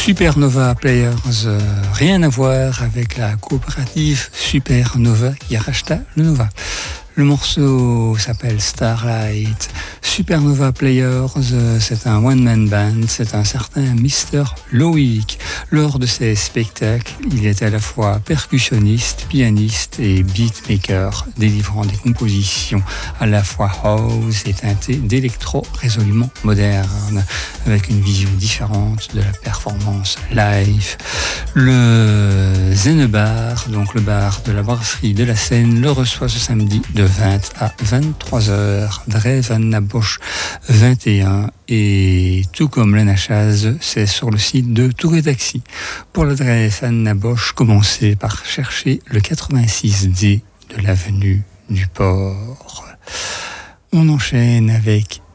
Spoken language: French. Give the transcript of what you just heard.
Supernova Players, rien à voir avec la coopérative Supernova qui racheta le Nova. Le morceau s'appelle Starlight. Supernova Players, c'est un one-man band, c'est un certain Mr. Loïc. Lors de ses spectacles, il est à la fois percussionniste, pianiste et beatmaker, délivrant des compositions à la fois house et teintées d'électro résolument moderne, avec une vision différente de la performance live. Le Zenebar, donc le bar de la brasserie de la Seine, le reçoit ce samedi de 20 à 23h, Dres Van Nabosch 21, et tout comme la Nachaz, c'est sur le site de Tour et Taxi. Pour le Dres Van Nabosch, commencez par chercher le 86D de l'avenue du Port. On enchaîne avec